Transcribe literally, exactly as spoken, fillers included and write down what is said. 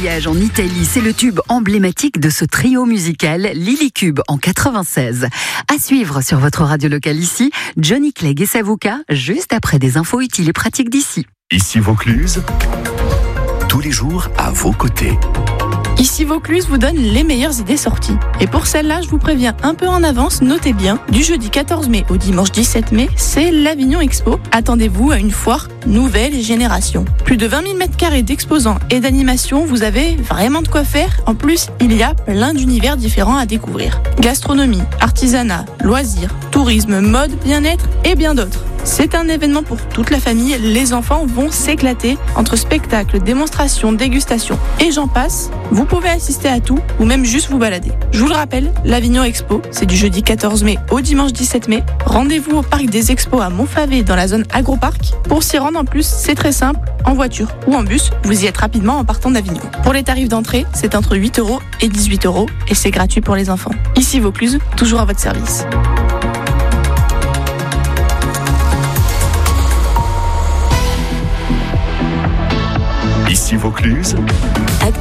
voyage en Italie, c'est le tube emblématique de ce trio musical, Lilycube en quatre-vingt-seize. À suivre sur votre radio locale ici, Johnny Clegg et Savuka, juste après des infos utiles et pratiques d'ici. Ici Vaucluse, tous les jours à vos côtés. Ici Vaucluse vous donne les meilleures idées sorties. Et pour celle-là, je vous préviens un peu en avance, notez bien, du jeudi quatorze mai au dimanche dix-sept mai, c'est l'Avignon Expo. Attendez-vous à une foire nouvelle génération. Plus de vingt mille mètres carrés d'exposants et d'animations, vous avez vraiment de quoi faire. En plus, il y a plein d'univers différents à découvrir. Gastronomie, artisanat, loisirs, tourisme, mode, bien-être et bien d'autres. C'est un événement pour toute la famille, les enfants vont s'éclater entre spectacles, démonstrations, dégustations et j'en passe. Vous pouvez assister à tout ou même juste vous balader. Je vous le rappelle, l'Avignon Expo, c'est du jeudi quatorze mai au dimanche dix-sept mai. Rendez-vous au parc des Expos à Montfavet dans la zone agroparc. Pour s'y rendre en plus, c'est très simple, en voiture ou en bus, vous y êtes rapidement en partant d'Avignon. Pour les tarifs d'entrée, c'est entre huit euros et dix-huit euros et c'est gratuit pour les enfants. Ici Vaucluse, toujours à votre service. Ici Vaucluse,